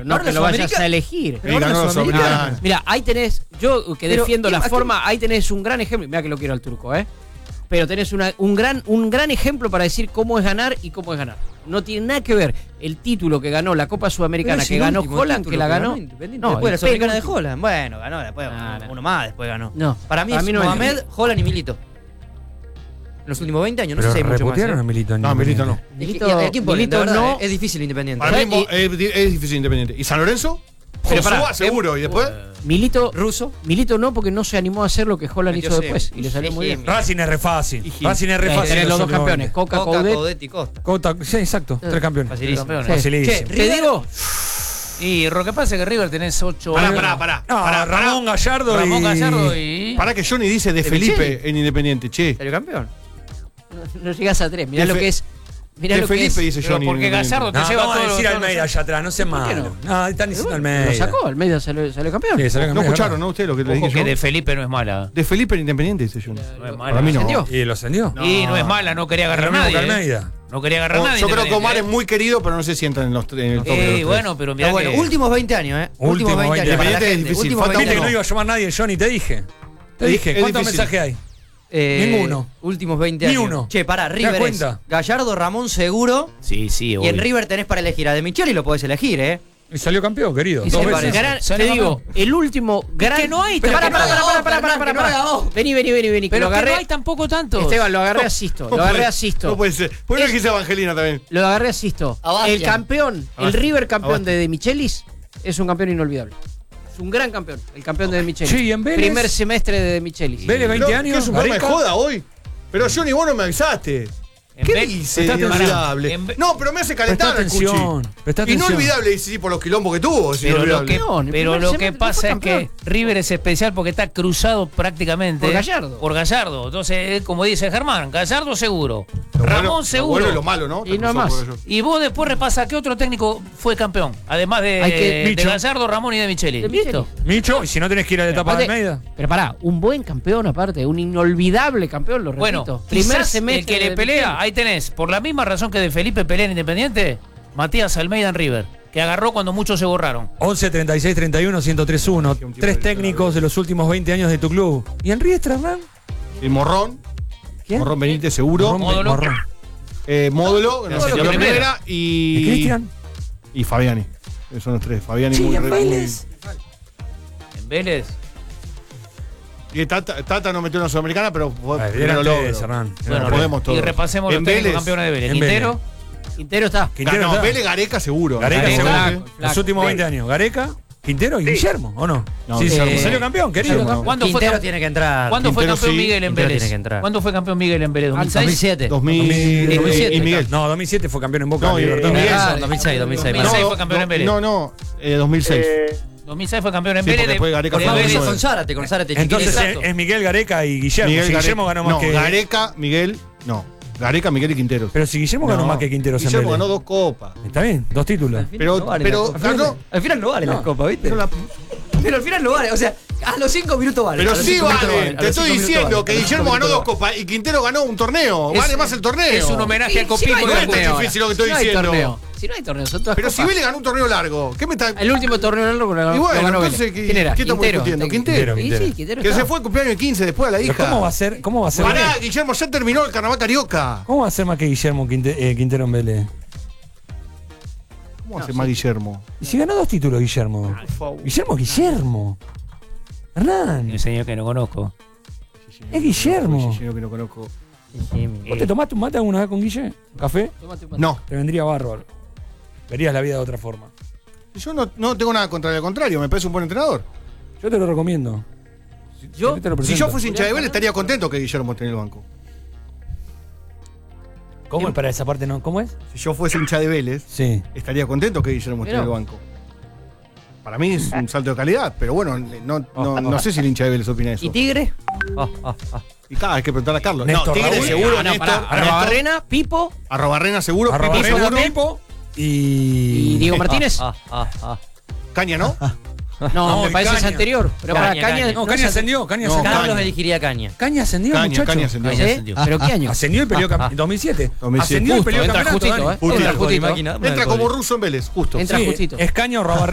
pero no que lo vayas a elegir. Y ganó la Sudamericana. Mira, ahí tenés, yo que defiendo la forma, ahí tenés un gran ejemplo. Mira que lo quiero al turco, pero tenés un gran ejemplo para decir cómo es ganar y cómo es ganar. No tiene nada que ver el título que ganó la Copa Sudamericana, que ganó Holland, que la ganó. No, después la Sudamericana de Holland. Bueno, ganó después, uno más después ganó. No, para mí es Mohamed, Holland y Milito. En los últimos 20 años, no sé si hay mucho más. A Milito? No, Milito no. Milito no. Es difícil Independiente. Para mí es difícil Independiente. ¿Y San Lorenzo? Pero seguro. ¿Y después? Milito no, porque no se animó a hacer lo que Holland hizo después. Y le salió muy bien. Racing es re fácil. Racing es re fácil. Tenés los dos campeones, Coca, Coudet y Costa. Sí, exacto. 3 campeones. Facilísimo. Te digo. Y lo que pasa es que River tenés 8. Pará. Ramón Gallardo y. Pará que Johnny dice de Felipe en Independiente, che. ¿Salió campeón? No llegás a 3. Mirá lo que es. Mirá lo Felipe que es. dice Johnny. Porque Gallardo te lleva vamos todo. a decir Almeida allá atrás, no sé más. No, están diciendo Almeida. Lo sacó, Almeida salió campeón. Sí, salió campeón. No escucharon, ¿no? Ustedes lo que le dije yo. Que de Felipe no es mala. De Felipe en Independiente, dice Johnny. No es mala. Para mí no. ¿Y lo ascendió? Y no es mala, no quería agarrar a nadie. Almeida. No quería agarrar a nadie. Yo creo que Omar es muy querido, pero no sé si entra en el top de los tres. Bueno, pero mirá bueno, que... últimos 20 años, Últimos 20 años. Independiente es difícil. Últimos 20 Viste que años. no iba a llamar nadie, Johnny, te dije. ¿Cuántos mensajes hay? Ninguno. Últimos 20 Ni años. uno. Che, pará, River es Gallardo, Ramón seguro. Sí, Y en River tenés para elegir a De Micheli, lo podés elegir, Y salió campeón, querido. Y 2 veces. te digo, el último gran. que no hay Pará. Pará. Vení. Que Pero lo agarré. no hay tampoco tanto. Esteban, lo agarré a Sisto. No puede ser. ¿Por qué no quise a Evangelina también? Lo agarré a Sisto. El campeón, el River campeón de Michelis, es un campeón inolvidable. Es un gran campeón, el campeón de Michelis. Sí, en Vélez. Primer semestre de Michelis. Vélez, 20 ¿Qué años. es un programa de joda hoy? Pero Johnny, vos no me avisaste. ¿Qué dice? Inolvidable. No, pero me hace calentar el Cuchi. Inolvidable, dice, sí, por los quilombos que tuvo. Pero lo que pasa es que River es especial porque está cruzado prácticamente por Gallardo. Entonces, como dice Germán, Gallardo seguro. Ramón seguro. Lo bueno y lo malo, ¿no? Y no más. Y vos después repasa qué otro técnico fue campeón. Además de Gallardo, Ramón y de Micheli. ¿Listo? Micho, y si no tenés que ir a la etapa de Almeida. Pero pará, un buen campeón aparte, un inolvidable campeón, lo repito. Bueno, primer semestre. El que le pelea, ahí tenés, por la misma razón que de Felipe pelea en Independiente, Matías Almeida en River, que agarró cuando muchos se borraron. 11 36 31 1031. 3 técnicos de los últimos 20 años de tu club. ¿Y en Riestra, Hernán? El Morrón. ¿Quién? Morrón Benítez, seguro. Módulo. Módulo, no sé, Módulo primera. ¿Y Cristian? Y Fabiani. Esos son los 3. Fabiani Sí, en Vélez. En Vélez. Y Tata no metió en la Sudamericana, pero Eran lo logro. Hernán. Bueno, podemos todos. Y repasemos los técnicos campeones de Vélez. Quintero está. Quintero No, está. Vélez Gareca seguro. Gareca Gareca, seguro. Los últimos 20 años. Gareca, Quintero y Guillermo, ¿o no? No, Sí, Guillermo. salió campeón, querido. Guillermo no. ¿Cuándo Quintero tiene que entrar. ¿Cuándo fue Quintero campeón sí, Miguel en Quintero Vélez? tiene que entrar. ¿Cuándo fue campeón Miguel en Vélez? ¿2006? 2007. 2007. Y Miguel. No, 2007 fue campeón en Boca. No, y Libertadores. Miguel. 2006. 2006 fue campeón en Vélez. No, 2006. 2006 fue campeón en Sí, Vélez. porque después Gareca de fue Vélez. campeón. Con Zárate. Entonces Exacto. es Miguel Gareca y Guillermo. Si Guillermo ganó más que. Gareca, Miguel. No. Gareca, Miguel y Quintero. Pero si Guillermo ganó más que Quintero. Guillermo ganó 2 copas. Está bien, 2 títulos. Pero ganó. Al final no vale la copa, ¿viste? Pero al final no vale. O sea, a los 5 minutos vale. Pero sí vale. Te estoy diciendo que Guillermo ganó 2 copas y Quintero ganó un torneo. Vale más el torneo. Es un homenaje al copismo no del es tan torneo. difícil lo que estoy diciendo. Si no hay torneo, son todas Pero copas. si Vélez ganó un torneo largo, ¿qué me está...? El último torneo largo lo Y bueno, ganó entonces, Vélez. ¿Quién era? ¿qué estamos discutiendo? Quintero. Sí, sí, Quintero Que está. se fue el cumpleaños de 15 después a la hija. Pero ¿Cómo va a ser? Pará, Guillermo, ya terminó el carnaval carioca. ¿Cómo va a ser más que Guillermo Quintero en Vélez? ¿Cómo hace más Guillermo? Y si ganó 2 títulos, Guillermo. Guillermo. Hernán. Un señor que no conozco. Es Guillermo. Yo que no conozco. ¿Vos te tomaste un mate alguna vez con Guille? ¿Café? No. Te vendría bárbaro. Verías la vida de otra forma. Yo no tengo nada contra el contrario, me parece un buen entrenador. Yo te lo recomiendo. Yo, te lo si presento. yo fuese hincha de Vélez, estaría contento que Guillermo esté en el banco. ¿Cómo es para esa parte? No? ¿Cómo es? Si yo fuese hincha de Vélez, Sí. estaría contento que Guillermo esté en el banco. Para mí es un salto de calidad, pero bueno, no sé si el hincha de Vélez opina eso. ¿Y Tigre? Y cada hay que preguntar a Carlos. Néstor, No, Tigre Raúl. seguro, No, Néstor. pará. Arrobarrena, Pipo Arrobarrena seguro, Pipo Arrobarrena, seguro. Pipo y Diego Martínez. Caña, ¿no? No, me y parece es Caña. anterior. Pero para Caña. No, Caña ascendió. Caña No, ascendió. Carlos Caña. elegiría Caña. Caña ascendió, muchacho. Caña ascendió. Caña ascendió. ¿Pero qué año? Ascendió y peleó en 2007. 2007. Ascendió y Justo, peleó entra campeonato, justito, Dani. Entra justito. Máquina. Entra como ruso en Vélez, justo. Entra Sí, justito. es Caña o